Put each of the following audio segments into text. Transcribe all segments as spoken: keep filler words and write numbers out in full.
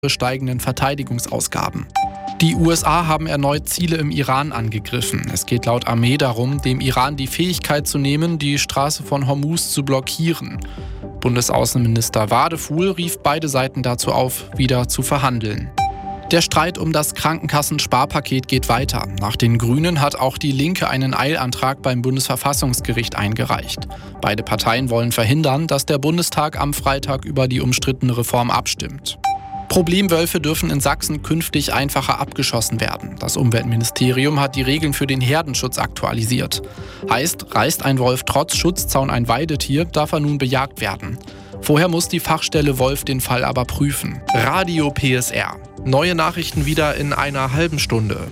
steigenden Verteidigungsausgaben. Die U S A haben erneut Ziele im Iran angegriffen. Es geht laut Armee darum, dem Iran die Fähigkeit zu nehmen, die Straße von Hormuz zu blockieren. Bundesaußenminister Wadefuhl rief beide Seiten dazu auf, wieder zu verhandeln. Der Streit um das Krankenkassen-Sparpaket geht weiter. Nach den Grünen hat auch die Linke einen Eilantrag beim Bundesverfassungsgericht eingereicht. Beide Parteien wollen verhindern, dass der Bundestag am Freitag über die umstrittene Reform abstimmt. Problemwölfe dürfen in Sachsen künftig einfacher abgeschossen werden. Das Umweltministerium hat die Regeln für den Herdenschutz aktualisiert. Heißt, reißt ein Wolf trotz Schutzzaun ein Weidetier, darf er nun bejagt werden. Vorher muss die Fachstelle Wolf den Fall aber prüfen. Radio P S R. Neue Nachrichten wieder in einer halben Stunde.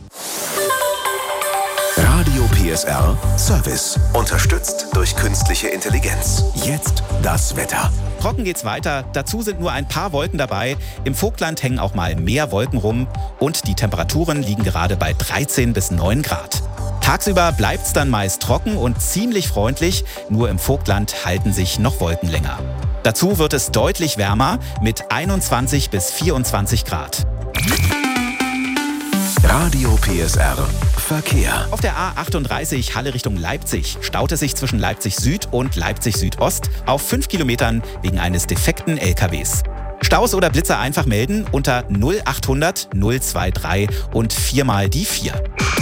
Radio P S R Service. Unterstützt durch künstliche Intelligenz. Jetzt das Wetter. Trocken geht's weiter. Dazu sind nur ein paar Wolken dabei. Im Vogtland hängen auch mal mehr Wolken rum. Und die Temperaturen liegen gerade bei dreizehn bis neun Grad. Tagsüber bleibt's dann meist trocken und ziemlich freundlich. Nur im Vogtland halten sich noch Wolken länger. Dazu wird es deutlich wärmer mit einundzwanzig bis vierundzwanzig Grad. Radio P S R Verkehr. Auf der A achtunddreißig Halle Richtung Leipzig staut es sich zwischen Leipzig Süd und Leipzig Südost auf fünf Kilometern wegen eines defekten L K Ws. Staus oder Blitzer einfach melden unter null achthundert null drei drei und viermal die vier.